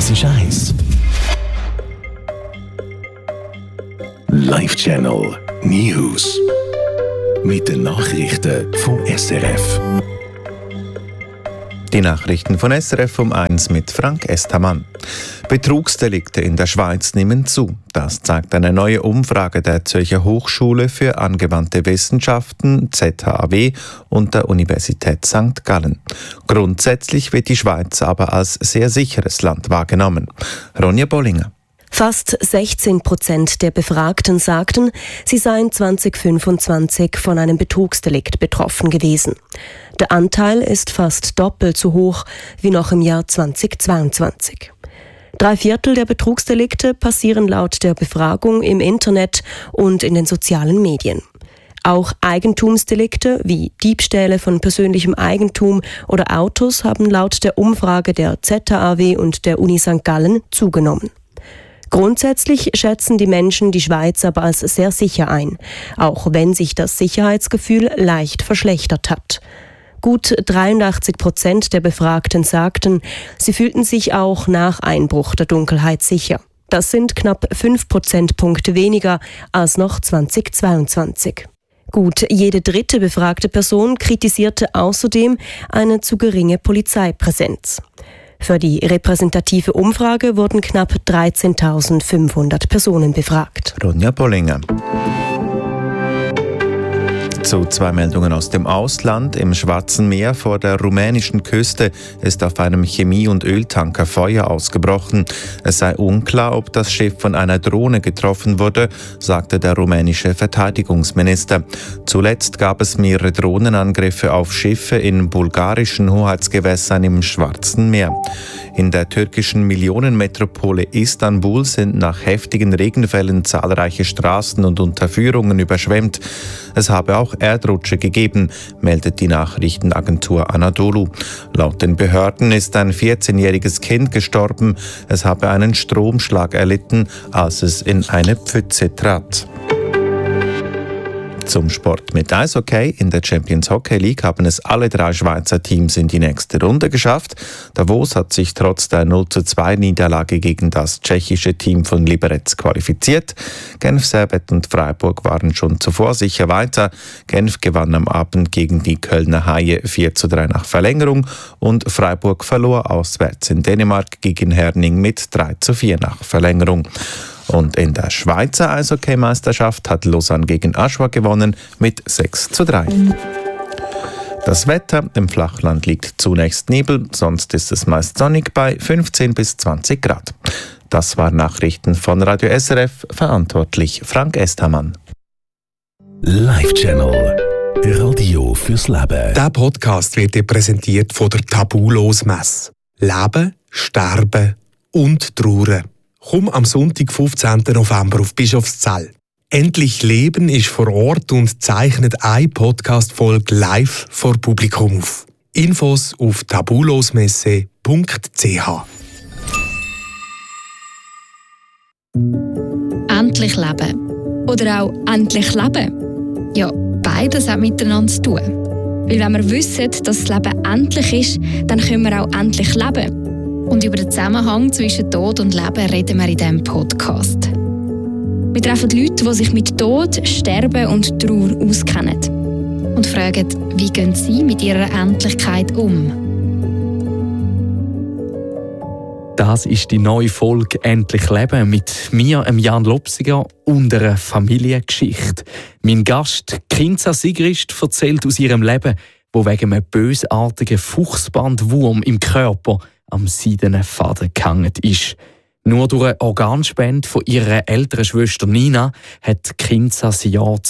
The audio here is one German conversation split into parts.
Es ist 1. Live Channel News. Mit den Nachrichten vom SRF. Die Nachrichten von SRF um 1 mit Frank Estamann. Betrugsdelikte in der Schweiz nehmen zu. Das zeigt eine neue Umfrage der Zürcher Hochschule für angewandte Wissenschaften ZHAW und der Universität St. Gallen. Grundsätzlich wird die Schweiz aber als sehr sicheres Land wahrgenommen. Ronja Bollinger. Fast 16% der Befragten sagten, sie seien 2025 von einem Betrugsdelikt betroffen gewesen. Der Anteil ist fast doppelt so hoch wie noch im Jahr 2022. 3/4 der Betrugsdelikte passieren laut der Befragung im Internet und in den sozialen Medien. Auch Eigentumsdelikte wie Diebstähle von persönlichem Eigentum oder Autos haben laut der Umfrage der ZHAW und der Uni St. Gallen zugenommen. Grundsätzlich schätzen die Menschen die Schweiz aber als sehr sicher ein, auch wenn sich das Sicherheitsgefühl leicht verschlechtert hat. Gut 83% der Befragten sagten, sie fühlten sich auch nach Einbruch der Dunkelheit sicher. Das sind knapp 5 Prozentpunkte weniger als noch 2022. Gut jede dritte befragte Person kritisierte außerdem eine zu geringe Polizeipräsenz. Für die repräsentative Umfrage wurden knapp 13.500 Personen befragt. Ronja Bollinger. Zu 2 Meldungen aus dem Ausland. Im Schwarzen Meer vor der rumänischen Küste ist auf einem Chemie- und Öltanker Feuer ausgebrochen. Es sei unklar, ob das Schiff von einer Drohne getroffen wurde, sagte der rumänische Verteidigungsminister. Zuletzt gab es mehrere Drohnenangriffe auf Schiffe in bulgarischen Hoheitsgewässern im Schwarzen Meer. In der türkischen Millionenmetropole Istanbul sind nach heftigen Regenfällen zahlreiche Straßen und Unterführungen überschwemmt. Es habe auch Erdrutsche gegeben, meldet die Nachrichtenagentur Anadolu. Laut den Behörden ist ein 14-jähriges Kind gestorben. Es habe einen Stromschlag erlitten, als es in eine Pfütze trat. Zum Sport mit Eishockey. In der Champions Hockey League haben es alle 3 Schweizer Teams in die nächste Runde geschafft. Davos hat sich trotz der 0:2 Niederlage gegen das tschechische Team von Liberec qualifiziert. Genf, Servette und Freiburg waren schon zuvor sicher weiter. Genf gewann am Abend gegen die Kölner Haie 4:3 nach Verlängerung und Freiburg verlor auswärts in Dänemark gegen Herning mit 3:4 nach Verlängerung. Und in der Schweizer Eishockeymeisterschaft hat Lausanne gegen Aschua gewonnen mit 6:3. Das Wetter im Flachland liegt zunächst Nebel, sonst ist es meist sonnig bei 15 bis 20 Grad. Das waren Nachrichten von Radio SRF, verantwortlich Frank Estamann. Live Channel Radio fürs Leben. Der Podcast wird dir präsentiert von der Tabulos-Messe. Leben, Sterben und Trauern. Komm am Sonntag, 15. November auf Bischofszell. Endlich Leben ist vor Ort und zeichnet eine Podcast-Folge live vor Publikum auf. Infos auf tabulosmesse.ch. Endlich leben. Oder auch endlich leben. Ja, beides hat miteinander zu tun. Weil wenn wir wissen, dass das Leben endlich ist, dann können wir auch endlich leben. Und über den Zusammenhang zwischen Tod und Leben reden wir in diesem Podcast. Wir treffen Leute, die sich mit Tod, Sterben und Trauer auskennen. Und fragen, wie gehen sie mit ihrer Endlichkeit um? Das ist die neue Folge «Endlich Leben» mit mir, Jan Lopsiger, und einer Familiengeschichte. Mein Gast, Kinza Sigrist, erzählt aus ihrem Leben, wo wegen einem bösartigen Fuchsbandwurm im Körper am seidenen Faden gehangen ist. Nur durch eine Organspende von ihrer älteren Schwester Nina hat Kinza das Jahr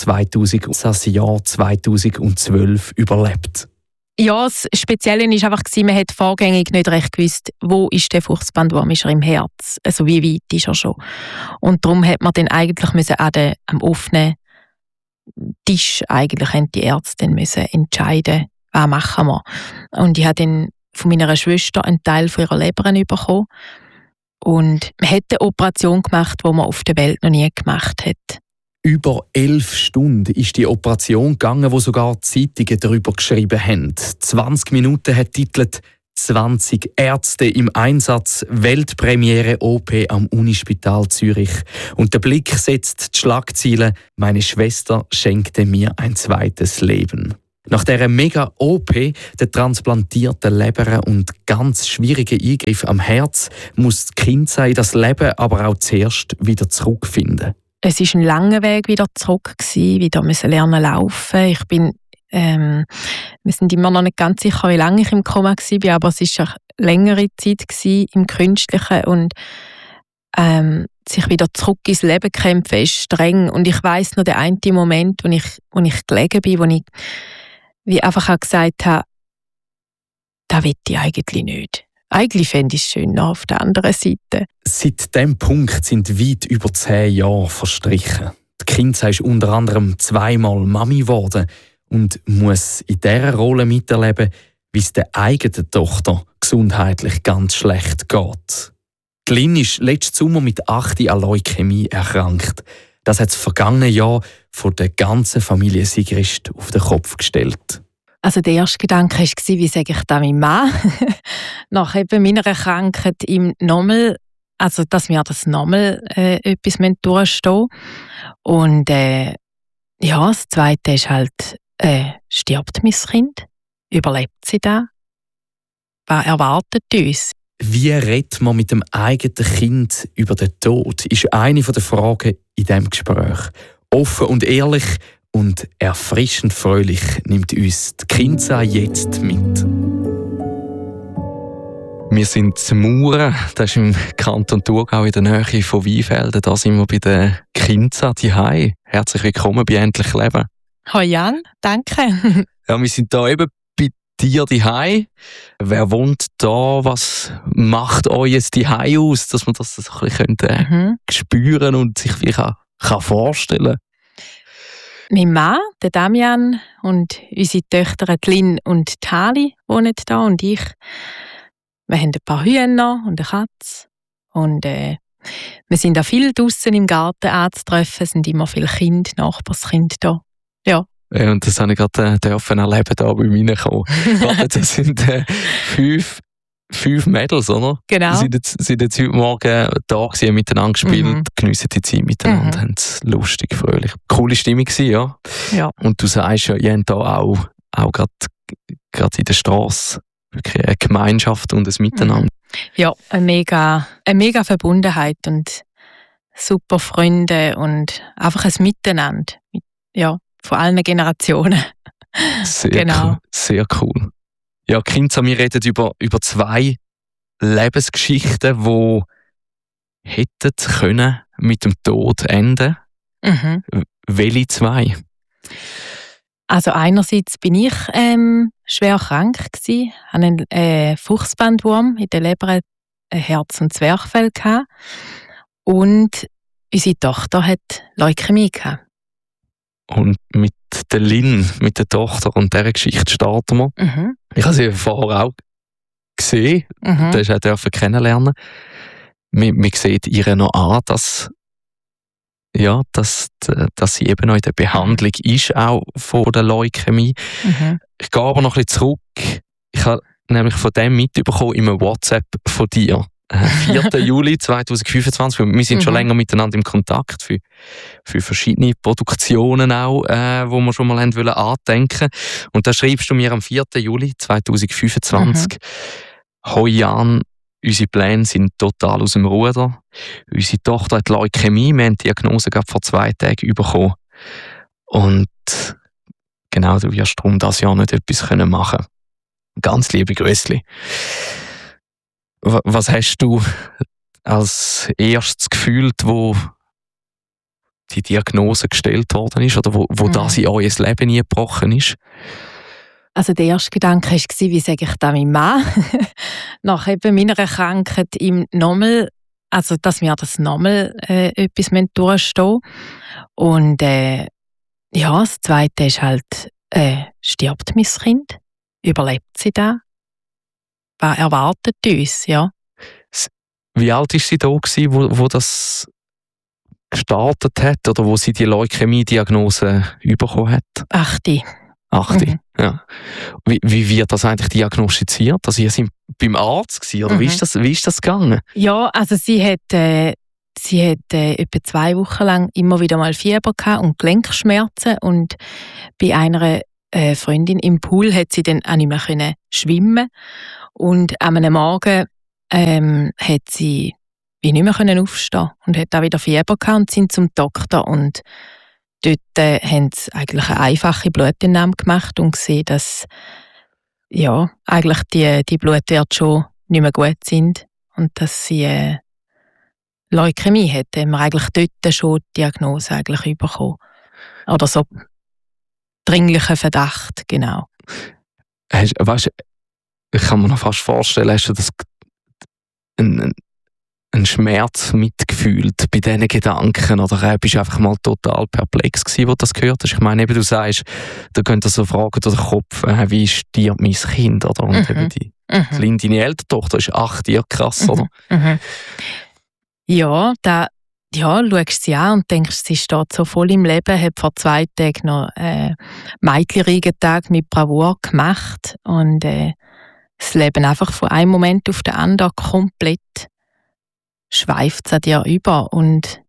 2012 überlebt. Ja, das Spezielle war einfach, man hat vorgängig nicht recht gewusst, wo ist der Fuchsbandwurm, ist er im Herz, also wie weit ist er schon. Und darum hat man dann eigentlich am offenen Tisch die Ärzte dann entscheiden, was machen wir. Und ich habe dann von meiner Schwester einen Teil von ihrer Leber bekommen. Und man hat eine Operation gemacht, die man auf der Welt noch nie gemacht hat. Über 11 Stunden ist die Operation gegangen, wo sogar die Zeitungen darüber geschrieben haben. 20 Minuten hat titelt 20 Ärzte im Einsatz, Weltpremiere OP am Unispital Zürich. Und der Blick setzt die Schlagziele: Meine Schwester schenkte mir ein zweites Leben. Nach dieser Mega-OP, der transplantierten Leber und ganz schwierigen Eingriff am Herz, muss das Kindsei das Leben aber auch zuerst wieder zurückfinden. Es war ein langer Weg wieder zurück, wieder lernen laufen. Wir sind immer noch nicht ganz sicher, wie lange ich im Koma war, aber es war eine längere Zeit im Künstlichen und sich wieder zurück ins Leben kämpfen ist streng. Und ich weiss noch den einen Moment, wo ich gelegen bin, wo ich wie einfach auch gesagt habe, das will ich eigentlich nicht. Eigentlich fände ich es schön auf der anderen Seite. Seit diesem Punkt sind weit über 10 Jahre verstrichen. Die Kindsei ist unter anderem 2-mal Mami geworden und muss in dieser Rolle miterleben, wie es der eigenen Tochter gesundheitlich ganz schlecht geht. Die Lynn ist letzten Sommer mit 8 an Leukämie erkrankt. Das hat das vergangene Jahr von der ganzen Familie Sigrist auf den Kopf gestellt. Also der erste Gedanke war, wie sage ich das meinem Mann? Nach eben meiner Krankheit ihm nochmal, also dass wir das nochmal etwas durchstehen müssen. Und das Zweite ist halt, stirbt mein Kind? Überlebt sie da? Was erwartet uns? Wie redet man mit dem eigenen Kind über den Tod, ist eine der Fragen in diesem Gespräch. Offen und ehrlich und erfrischend fröhlich nimmt uns die Kindsei jetzt mit. Wir sind zu Mauern, das ist im Kanton Thurgau in der Nähe von Weinfelden. Da sind wir bei der Kindsei zuhause. Herzlich willkommen bei «Endlich Leben». Hallo Jan, danke. Ja, wir sind da eben bei dir zuhause. Wer wohnt da? Was macht euch jetzt zuhause aus, dass man das so ein bisschen spüren und sich vielleicht auch vorstellen kann? Mein Mann, der Damian, und unsere Töchter Lynn und Tali wohnen da und ich. Wir haben ein paar Hühner und eine Katze. Und wir sind auch viel draussen im Garten anzutreffen. Es sind immer viele Kinder, Nachbarskinder da. Ja. Ja, und das habe ich gerade dürfen erleben, da bei mir kommen. Das sind 5 Mädels, oder? Genau. Sie sind jetzt heute Morgen da gewesen, miteinander gespielt, geniessen die Zeit miteinander, haben es lustig, fröhlich. Coole Stimmung gewesen, ja. Ja. Und du sagst ja, ihr habt da auch gerade in der Straße wirklich eine Gemeinschaft und ein Miteinander. Ja, eine mega Verbundenheit und super Freunde und einfach ein Miteinander. Ja, von allen Generationen. Sehr genau. Cool, sehr cool. Ja, Kindsei, wir reden über 2 Lebensgeschichten, die hätten können mit dem Tod enden. Welche 2? Also einerseits bin ich schwer krank gsi, hatte einen Fuchsbandwurm in der Leber, ein Herz- und Zwerchfell gehabt. Und unsere Tochter hat Leukämie gehabt. Und mit der Lynn, mit der Tochter und dieser Geschichte starten wir. Ich habe sie vorher auch gesehen, das durfte ich kennenlernen. Man sieht ihr noch an, dass sie eben noch in der Behandlung ist, auch von der Leukämie. Ich gehe aber noch ein bisschen zurück. Ich habe nämlich von dem mitbekommen in einem WhatsApp von dir. 4. Juli 2025. Wir sind schon länger miteinander im Kontakt für verschiedene Produktionen auch, wo wir schon mal andenken wollten. Und da schreibst du mir am 4. Juli 2025, «Hoi Jan, unsere Pläne sind total aus dem Ruder. Unsere Tochter hat Leukämie, wir haben die Diagnose gerade vor 2 Tagen bekommen. Und genau, du wirst darum das Jahr nicht etwas machen können. Ganz liebe Grüßli.» Was hast du als erstes gefühlt, wo die Diagnose gestellt worden ist oder wo das in euer Leben eingebrochen ist? Also der erste Gedanke war, wie sage ich das meinem Mann? Nach eben meiner Krankheit ihm nochmal, also dass wir das nochmal etwas durchstehen müssen. Und das Zweite ist halt, stirbt mein Kind? Überlebt sie da? Was erwartet uns, ja? Wie alt war sie da, wo das gestartet hat oder wo sie die Leukämie-Diagnose bekommen hat? 8. 8. Ja. Wie wird das eigentlich diagnostiziert? Also ihr seid beim Arzt gewesen, oder wie ist das gegangen? Ja, also sie hat etwa 2 Wochen lang immer wieder mal Fieber gehabt und Gelenkschmerzen, und bei einer Freundin im Pool hat sie dann auch nicht mehr schwimmen, und an einem Morgen hat sie wie nicht mehr aufstehen und hat auch wieder Fieber gehabt und sind zum Doktor, und dort haben sie eigentlich eine einfache Blutentnahme gemacht und gesehen, dass eigentlich die Blutwerte schon nicht mehr gut sind und dass sie Leukämie hat. Haben wir eigentlich dort schon die Diagnose eigentlich bekommen. Oder so dringlichen Verdacht, genau. Weißt, ich kann mir noch fast vorstellen, hast du das einen Schmerz mitgefühlt bei diesen Gedanken, oder bist du einfach mal total perplex gewesen, wo du das gehört hast? Ich meine, eben, du sagst, da gehen so Fragen durch den Kopf, wie stirbt mein Kind, oder? Und eben deine ältere Tochter ist 8 Jahre, krass, oder? Ja, schaust sie an und denkst, sie steht so voll im Leben, hat vor 2 Tagen noch Mädchenreigentag mit Bravour gemacht und das Leben einfach von einem Moment auf den anderen komplett schweift es an dir über. Und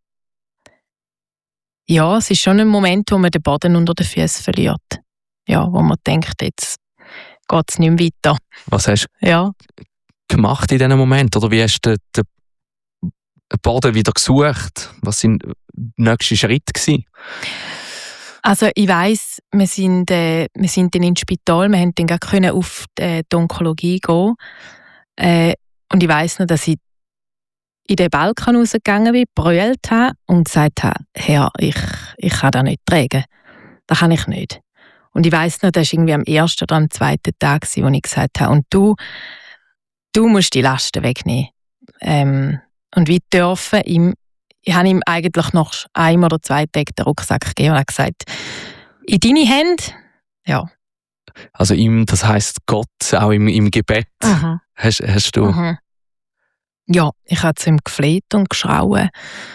ja, es ist schon ein Moment, wo man den Boden unter den Füßen verliert. Ja, wo man denkt, jetzt geht es nicht mehr weiter. Was hast du gemacht in diesem Moment? Oder wie hast du den Boden wieder gesucht? Was waren die nächsten Schritte gewesen? Also ich weiss, wir sind dann ins Spital, wir konnten dann gleich auf die Onkologie gehen. Und ich weiss noch, dass ich in den Balkon rausgegangen bin, brüllt habe und gesagt habe, Herr, ich kann das nicht tragen. Das kann ich nicht. Und ich weiss noch, das war irgendwie am 1. oder am 2. Tag, wo ich gesagt habe, und du musst die Lasten wegnehmen. Und wie dürfen ich habe ihm eigentlich noch 1 oder 2 Tage den Rucksack gegeben und habe gesagt, in deine Hände, ja. Also das heisst Gott, auch im Gebet, hast du... Ja, ich habe zu ihm gefleht und geschrauen.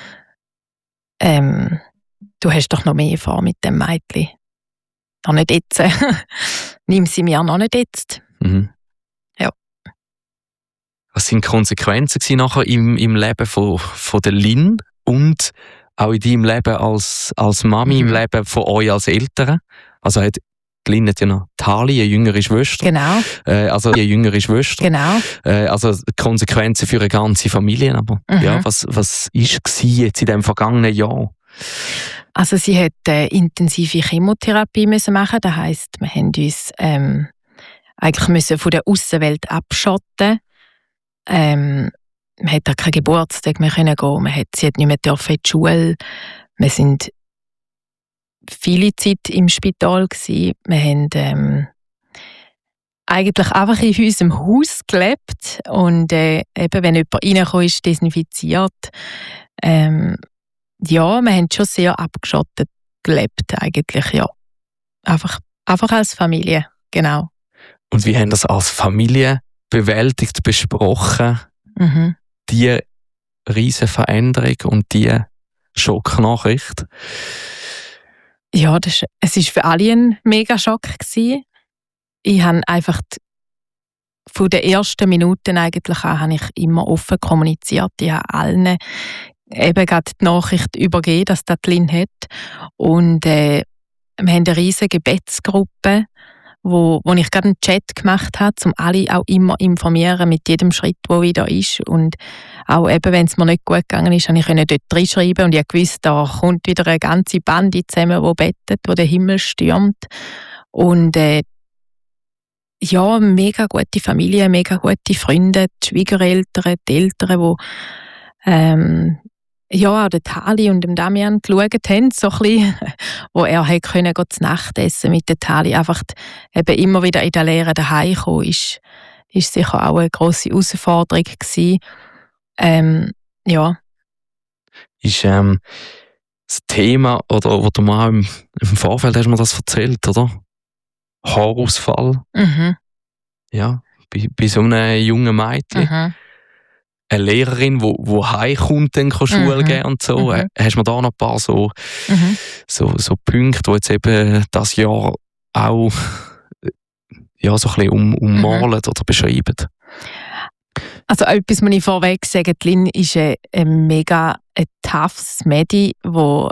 Du hast doch noch mehr vor mit dem Mädchen. Noch nicht jetzt. Nimm sie mir noch nicht jetzt. Ja. Was waren die Konsequenzen nachher im Leben von der Lynn und auch in deinem Leben als Mami, im Leben von euch als Eltern? Also die Lynn hat ja noch Tali, eine jüngere Schwester. Genau. Also eine jüngere Schwester. Genau. Also Konsequenzen für eine ganze Familie. Aber ja, was war jetzt in diesem vergangenen Jahr? Also sie hat intensive Chemotherapie müssen machen. Das heisst, wir haben uns eigentlich müssen von der Aussenwelt abschotten. Man hat keinen Geburtstag mehr gehen. Sie hat nicht mehr in die Schule. Wir sind viele Zeit im Spital gewesen. Wir haben eigentlich einfach in unserem Haus gelebt und eben, wenn jemand reingekommen ist, desinfiziert. Ja, wir haben schon sehr abgeschottet gelebt eigentlich, ja. Einfach als Familie, genau. Und wie haben das als Familie bewältigt, besprochen? Die riesige Veränderung und die Schocknachricht? Ja, es war für alle ein mega Schock gewesen. Ich habe einfach von den ersten Minuten eigentlich an, habe ich immer offen kommuniziert. Ich habe allen eben gerade die Nachricht übergeben, dass das die Lynn hat. Und wir haben eine riesige Gebetsgruppe, wo ich gerade einen Chat gemacht habe, um alle auch immer informieren mit jedem Schritt, der wieder ist. Und auch eben, wenn es mir nicht gut gegangen ist, konnte ich dort reinschreiben und ich wusste, da kommt wieder eine ganze Bande zusammen, die bettet, wo der Himmel stürmt. Und ja, mega gute Familie, mega gute Freunde, die Schwiegereltern, die Eltern, die auch den Tali und dem Damian geschaut haben, so ein bisschen, wo er zu Nacht essen mit der Tali. Einfach eben immer wieder in der Lehre daheim kommen, ist sicher auch eine grosse Herausforderung gewesen. Ja. Ist das Thema, oder wo du mal im Vorfeld hast mir das erzählt, oder? Haarausfall. Ja, bei so einem jungen Mädchen. Eine Lehrerin, die heimkommt, dann kann Schule geben und so. Hast du mir da noch ein paar so Punkte, die jetzt eben das Jahr auch ja, so ein bisschen ummalen oder beschreiben? Also etwas muss ich vorweg sagen, Lynn ist ein mega toughes Mädchen, wo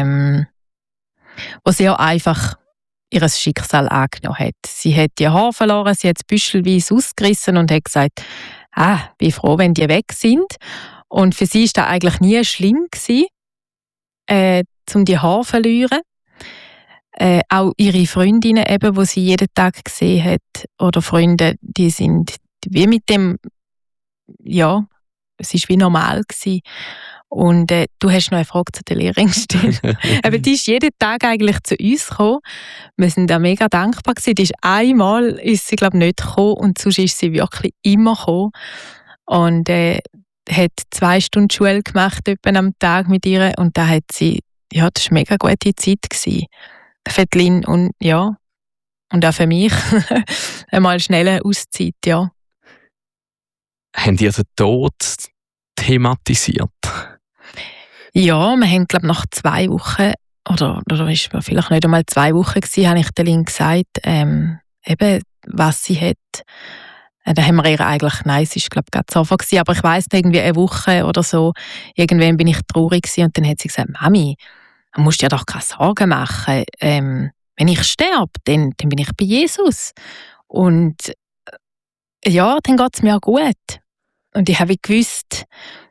sehr einfach ihr Schicksal angenommen hat. Sie hat ihr Haar verloren, sie hat es büschelweise ausgerissen und hat gesagt, bin froh, wenn die weg sind. Und für sie war das eigentlich nie schlimm gewesen, um die Haare zu verlieren. Auch ihre Freundinnen, eben, die sie jeden Tag gesehen hat, oder Freunde, die sind wie mit dem, ja, es war wie normal gewesen. Und du hast noch eine Frage zu der Lehrerin gestellt. Aber die ist jeden Tag eigentlich zu uns gekommen. Wir sind da mega dankbar gewesen. Einmal ist sie, glaube ich, nicht gekommen und sonst ist sie wirklich immer gekommen. Und hat 2 Stunden Schule gemacht etwa am Tag mit ihr und da hat sie, ja, das war eine mega gute Zeit gewesen. Für Lynn und ja, und auch für mich einmal schnelle Auszeit, ja. Habt ihr den Tod thematisiert? Ja, wir haben, glaube ich, nach 2 Wochen, oder ist vielleicht nicht einmal 2 Wochen gewesen, habe ich der Lynn gesagt, eben, was sie hat. Da haben wir ihr eigentlich, nein, es war, glaube ich, gerade sofort gewesen, aber ich weiss, irgendwie eine Woche oder so, irgendwann bin ich traurig gewesen und dann hat sie gesagt, Mami, du musst dir doch keine Sorgen machen. Wenn ich sterbe, dann bin ich bei Jesus. Und ja, dann geht es mir auch gut. Und ich habe gewusst,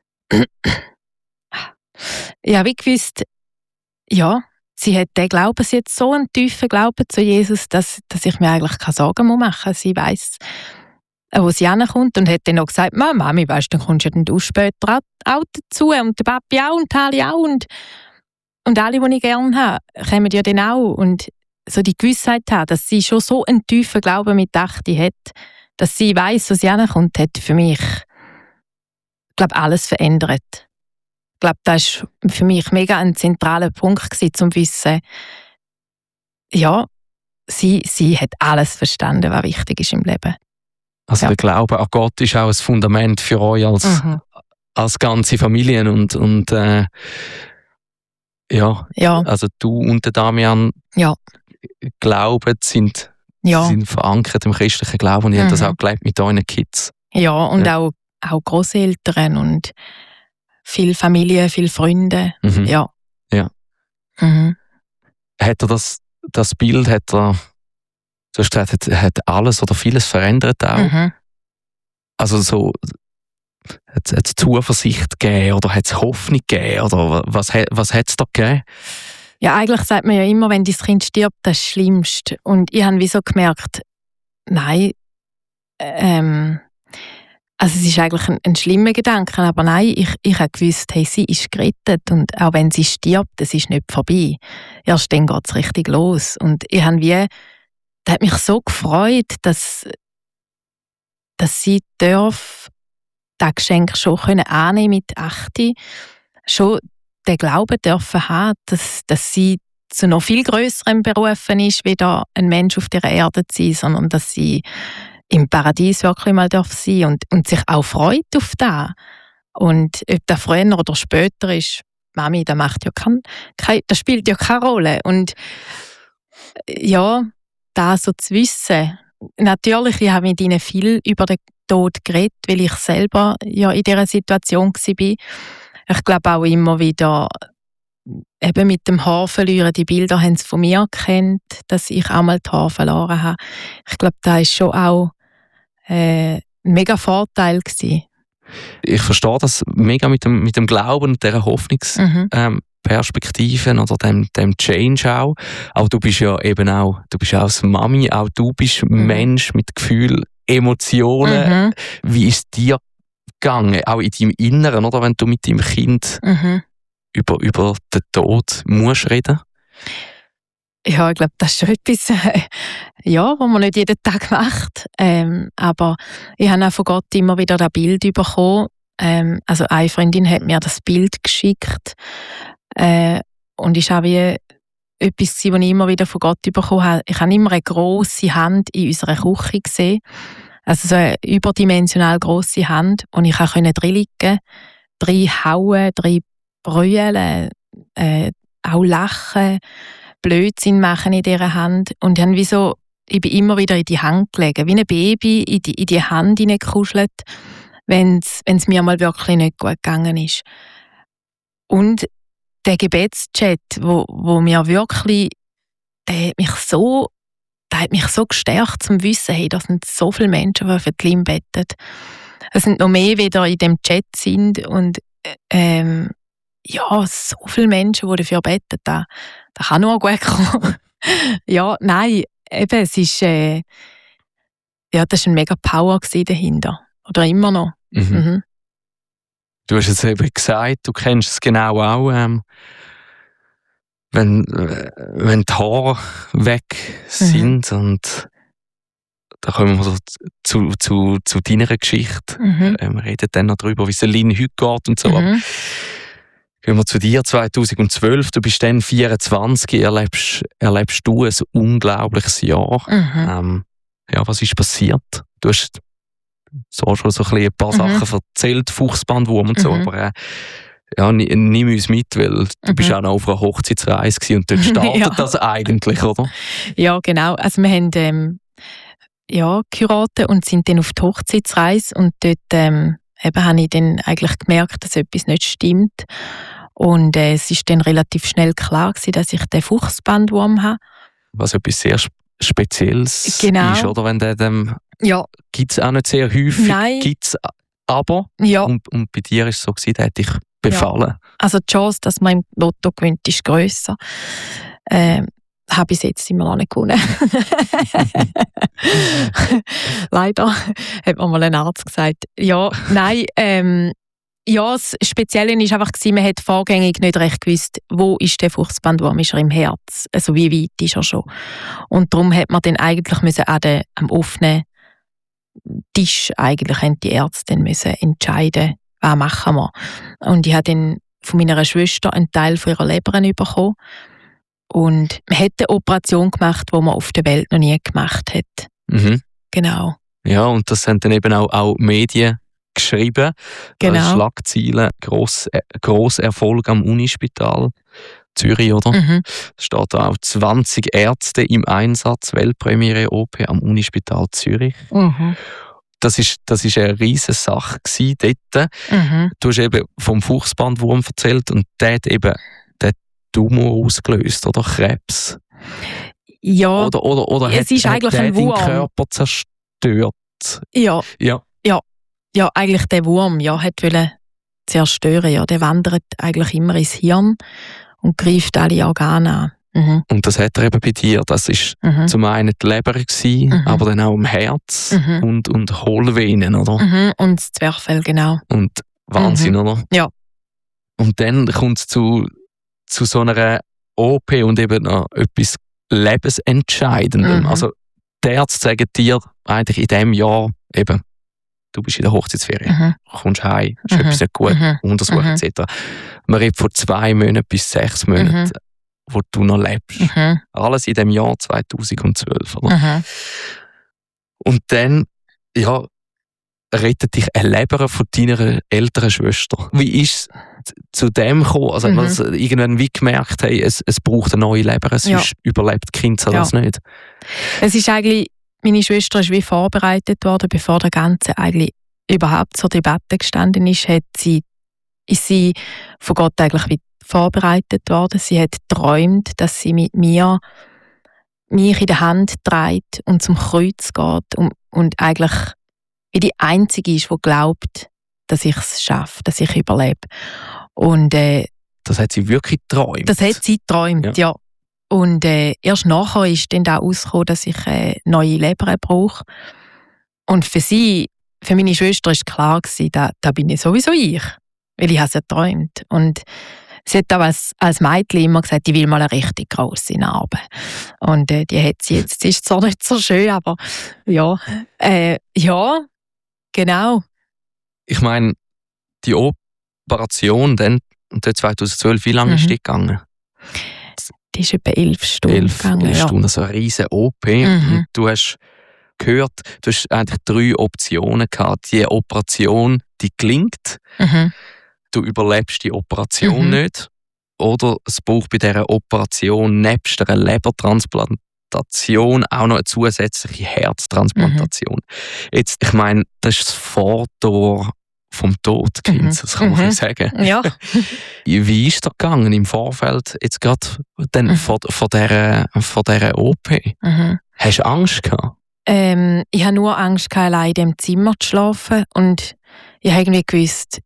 ja, sie hat den Glauben, sie hat so einen tiefen Glauben zu Jesus, dass ich mir eigentlich keine Sorgen machen muss. Sie weiss, wo sie hinkommt und hat dann noch gesagt, Mami, weisst, dann kommst du später auch dazu und der Papi auch und Tali auch und alle, die ich gerne habe, kommen ja dann auch. Und so die Gewissheit haben, dass sie schon so einen tiefen Glauben mit 8 hat, dass sie weiss, wo sie hinkommt, hat für mich, glaube alles verändert. Ich glaube, das war für mich mega ein zentraler Punkt gewesen, zum Wissen, ja, sie hat alles verstanden, was wichtig ist im Leben. Also der Glaube an Gott ist auch ein Fundament für euch als ganze Familie und ja, also du und der Damian glauben, sind verankert im christlichen Glauben und ihr habt das auch gelebt mit euren Kids. Ja, und auch Grosseltern und viele Familie, viele Freunde. Ja. Hat er das Bild, du hast gesagt, hat alles oder vieles verändert auch? Also so, hat es Zuversicht gegeben oder hat es Hoffnung gegeben oder was hat es da gegeben? Ja, eigentlich sagt man ja immer, wenn dein Kind stirbt, das ist das Schlimmste. Und ich habe so gemerkt, nein, also es ist eigentlich ein schlimmer Gedanke, aber nein, ich habe gewusst, hey, sie ist gerettet und auch wenn sie stirbt, es ist nicht vorbei. Erst dann geht es richtig los. Und ich habe das hat mich so gefreut, dass sie das Geschenk schon annehmen mit 8, schon den Glauben dürfen haben, dass sie zu noch viel grösserem berufen ist, wie da ein Mensch auf dieser Erde zu sein, sondern dass sie im Paradies wirklich mal sein darf und sich auch freut auf das. Und ob das früher oder später ist, Mami, das spielt ja keine Rolle. Und ja, das so zu wissen. Natürlich, ich habe mit ihnen viel über den Tod geredet, weil ich selber ja in dieser Situation war. Ich glaube auch immer wieder, eben mit dem Haar verlieren, die Bilder haben sie von mir gekannt, dass ich auch mal die Haare verloren habe. Ich glaube, das war schon auch ein mega Vorteil gewesen. Ich verstehe das mega mit dem Glauben und dieser Hoffnungsperspektiven oder dem Change auch. Aber du bist ja eben auch, du bist auch als Mami, auch du bist Mensch mit Gefühl, Emotionen. Wie ist dir gegangen, auch in deinem Inneren, oder wenn du mit deinem Kind über den Tod musst reden? Ja, ich glaube, das ist schon etwas, was man nicht jeden Tag macht. Aber ich habe auch von Gott immer wieder das Bild bekommen. Also eine Freundin hat mir das Bild geschickt. Und ich habe wie etwas, was ich immer wieder von Gott bekommen habe. Ich habe immer eine grosse Hand in unserer Küche gesehen. Also so eine überdimensional grosse Hand. Und ich konnte drin liegen, drin hauen, drin brüllen, auch lachen. Blödsinn machen in dieser Hand. Und ich bin immer wieder in die Hand gelegen, wie ein Baby in die Hand hineingekuschelt, wenn es mir mal wirklich nicht gut gegangen ist. Und der Gebetschat, wo mir wirklich, der hat mich so gestärkt, zum Wissen, hey, das sind so viele Menschen, die für die Lim beten. Es sind noch mehr, die da in dem Chat sind und so viele Menschen, die dafür beten, da kann nur gut kommen. Ja, nein, eben, es ist, das war ein mega Power dahinter. Oder immer noch. Mhm. Du hast es eben gesagt, du kennst es genau auch, wenn die Haare weg sind und da kommen wir so zu deiner Geschichte. Wir reden dann noch darüber, wie es Lin heute geht und so. Aber gehen wir zu dir, 2012, du bist dann 24, erlebst du ein unglaubliches Jahr. Was ist passiert? Du hast so schon so ein paar Sachen erzählt, Fuchsbandwurm und so, aber nimm uns mit, weil du bist auch noch auf einer Hochzeitsreise gewesen und dort startet das eigentlich, oder? Ja, genau. Also wir haben geheiratet und sind dann auf die Hochzeitsreise und dort habe ich dann eigentlich gemerkt, dass etwas nicht stimmt. Und es ist dann relativ schnell klar gewesen, dass ich den Fuchsbandwurm habe. Was etwas sehr Spezielles ist, oder? Wenn der gibt es auch nicht sehr häufig, gibt es aber. Ja. Und bei dir war es so, der hat dich befallen. Ja. Also die Chance, dass man im Lotto gewinnt, ist grösser. Habe bis jetzt immer noch nicht gewonnen. Leider hat mir mal ein Arzt gesagt. Ja, nein. Das Spezielle war einfach, man hat vorgängig nicht recht gewusst, wo ist der Fuchsbandwurm, ist er im Herz, also wie weit ist er schon. Und darum hat man dann eigentlich am offenen Tisch die Ärzte müssen entscheiden, was machen wir. Und ich habe dann von meiner Schwester einen Teil von ihrer Leber bekommen. Und man hat eine Operation gemacht, die man auf der Welt noch nie gemacht hat. Genau. Ja, und das haben dann eben auch Medien geschrieben. Genau. Schlagzeilen, gross Erfolg am Unispital Zürich, oder? Es steht da auch 20 Ärzte im Einsatz, Weltpremiere OP am Unispital Zürich. Das ist eine riesige Sache dort. Du hast eben vom Fuchsbandwurm erzählt und der hat eben den Tumor ausgelöst, oder Krebs. Ja, oder es ist eigentlich ein Wurm. Den Körper zerstört. Ja, eigentlich der Wurm hat wollen zerstören. Ja, der wandert eigentlich immer ins Hirn und greift alle Organe an. Und das hat er eben bei dir. Das war zum einen die Leber gewesen, aber dann auch im Herz und Hohlvenen, oder? Und das Zwerchfell, genau. Und Wahnsinn, oder? Ja. Und dann kommt es zu so einer OP und eben noch etwas Lebensentscheidendem. Also die Ärzte sagen dir eigentlich in diesem Jahr eben, du bist in der Hochzeitsferien, kommst heim, ist etwas nicht gut, Untersuchung etc. Man redet von 2 Monaten bis 6 Monaten, wo du noch lebst. Alles in dem Jahr 2012. Oder? Und dann, rettet dich eine Leber von deiner älteren Schwester. Wie ist es zu dem gekommen? Also, was irgendwann wie gemerkt, hey, es braucht eine neue Leber, sonst überlebt die Kind das nicht. Es ist eigentlich, meine Schwester ist wie vorbereitet worden, bevor der Ganze eigentlich überhaupt zur Debatte gestanden ist, ist sie von Gott eigentlich wie vorbereitet worden. Sie hat geträumt, dass sie mit mir mich in der Hand trägt und zum Kreuz geht und eigentlich wie die Einzige ist, die glaubt, dass ich es schaffe, dass ich überlebe. Und, das hat sie wirklich geträumt? Das hat sie geträumt, ja. Und erst nachher ist dann auch rausgekommen, dass ich neue Leber brauche. Und für meine Schwester war klar, da bin ich sowieso ich. Weil ich habe es ja geträumt. Und sie hat auch als Mädchen immer gesagt, ich will mal eine richtig grosse Narbe. Und die hat sie jetzt. Sie ist zwar nicht so schön, aber ja. Genau. Ich meine, die Operation dann 2012, wie lange ist die gegangen? Die ist etwa 11 Stunden 11 gegangen. Stunden, so eine riesige OP. Und du hast gehört, du hast eigentlich 3 Optionen gehabt. Die Operation, die gelingt. Du überlebst die Operation nicht. oder es braucht bei dieser Operation nebst einer Lebertransplantation auch noch eine zusätzliche Herztransplantation. Jetzt, ich meine, das ist das Vortor vom Tod, das kann man sagen. Ja. Wie ist das gegangen im Vorfeld, jetzt gerade vor dieser OP? Hast du Angst gehabt? Ich hatte nur Angst, allein in diesem Zimmer zu schlafen. Und ich habe irgendwie gewusst,